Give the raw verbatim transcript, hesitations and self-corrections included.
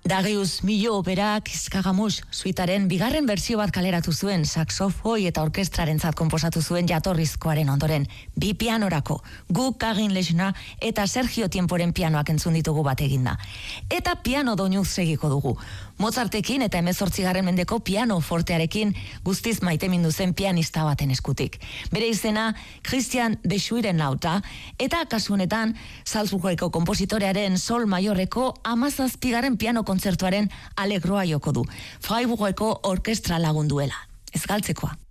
Darius Milhaud berak Skagamus suitaren bigarren berzio bat kaleratu zuen saxofoi eta orkestrarentzat konposatu zuen jatorrizkoaren ondoren bi pianorako, Guk Kagin Lexna eta Sergio Tiemporen pianoak entzun ditugu bat eginda. Eta piano doinuz segiko dugu. Mozartekin eta hemezortzigarren mendeko piano fortearekin guztiz maitemindu zen pianista baten eskutik. Bere izena Christian de Schuiren lauta eta kasu honetan Salzburgoko konpositorearen Sol Maiorreko hamazazpigarren piano kontzertuaren alegroa joko du. Freiburgoko orkestra lagunduela. Ez galtzekoa.